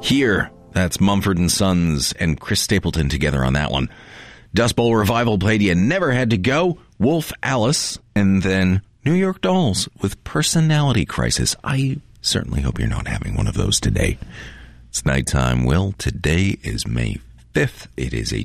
Here, that's Mumford & Sons and Chris Stapleton together on that one. Dust Bowl Revival played You Never Had to Go, Wolf Alice, and then New York Dolls with Personality Crisis. I certainly hope you're not having one of those today. It's nighttime. Well, today is May 5th. It is a